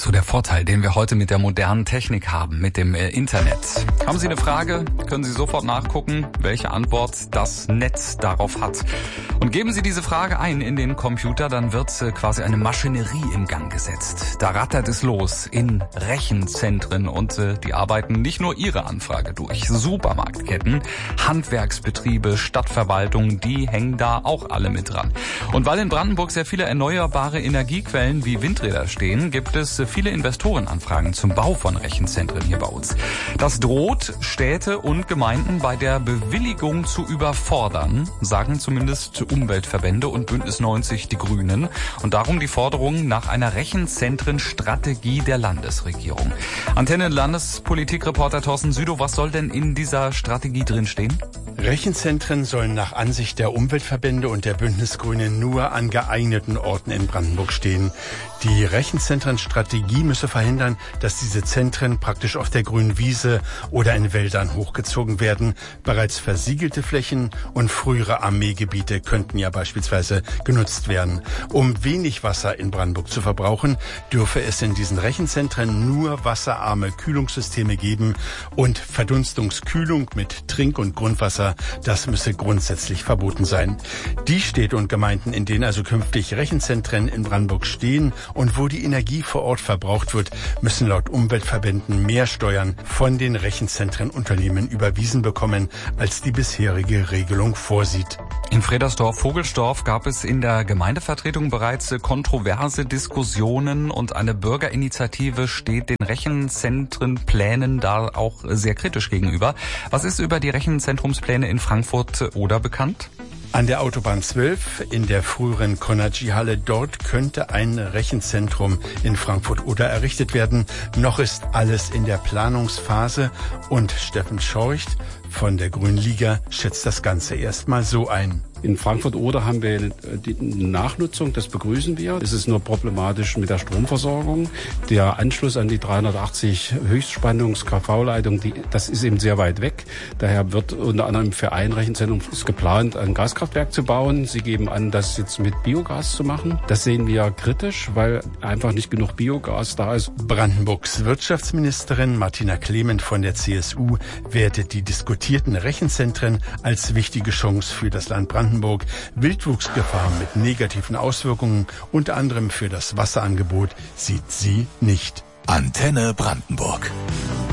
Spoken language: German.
ist so der Vorteil, den wir heute mit der modernen Technik haben, mit dem Internet. Haben Sie eine Frage, können Sie sofort nachgucken, welche Antwort das Netz darauf hat. Und geben Sie diese Frage ein in den Computer, dann wird quasi eine Maschinerie in Gang gesetzt. Da rattert es los in Rechenzentren und die arbeiten nicht nur Ihre Anfrage durch. Supermarktketten, Handwerksbetriebe, Stadtverwaltungen, die hängen da auch alle mit dran. Und weil in Brandenburg sehr viele erneuerbare Energiequellen wie Windräder stehen, gibt es viele Investorenanfragen zum Bau von Rechenzentren hier bei uns. Das droht Städte und Gemeinden bei der Bewilligung zu überfordern, sagen zumindest Umweltverbände und Bündnis 90 Die Grünen. Und darum die Forderung nach einer Rechenzentrenstrategie der Landesregierung. Antenne Landespolitikreporter Thorsten Südow, was soll denn in dieser Strategie drinstehen? Rechenzentren sollen nach Ansicht der Umweltverbände und der Bündnisgrünen nur an geeigneten Orten in Brandenburg stehen. Die Rechenzentrenstrategie müsse verhindern, dass diese Zentren praktisch auf der grünen Wiese oder in Wäldern hochgezogen werden. Bereits versiegelte Flächen und frühere Armeegebiete könnten ja beispielsweise genutzt werden. Um wenig Wasser in Brandenburg zu verbrauchen, dürfe es in diesen Rechenzentren nur wasserarme Kühlungssysteme geben und Verdunstungskühlung mit Trink- und Grundwasser, das müsse grundsätzlich verboten sein. Die Städte und Gemeinden, in denen also künftig Rechenzentren in Brandenburg stehen und wo die Energie vor Ort verbraucht wird, müssen laut Umweltverbänden mehr Steuern von den Rechenzentrenunternehmen überwiesen bekommen, als die bisherige Regelung vorsieht. In Fredersdorf-Vogelsdorf gab es in der Gemeindevertretung bereits kontroverse Diskussionen und eine Bürgerinitiative steht den Rechenzentrenplänen da auch sehr kritisch gegenüber. Was ist über die Rechenzentrumspläne in Frankfurt oder bekannt? An der Autobahn 12 in der früheren Conergy-Halle, dort könnte ein Rechenzentrum in Frankfurt oder errichtet werden. Noch ist alles in der Planungsphase und Steffen Schorcht von der Grünen Liga schätzt das Ganze erstmal so ein. In Frankfurt-Oder haben wir die Nachnutzung, das begrüßen wir. Es ist nur problematisch mit der Stromversorgung. Der Anschluss an die 380 Höchstspannungs-KV-Leitung, das ist eben sehr weit weg. Daher wird unter anderem für ein Rechenzentrum geplant, ein Gaskraftwerk zu bauen. Sie geben an, das jetzt mit Biogas zu machen. Das sehen wir kritisch, weil einfach nicht genug Biogas da ist. Brandenburgs Wirtschaftsministerin Martina Clement von der CSU wertet die diskutierten Rechenzentren als wichtige Chance für das Land Brandenburg. Wildwuchsgefahr mit negativen Auswirkungen, unter anderem für das Wasserangebot, sieht sie nicht. Antenne Brandenburg.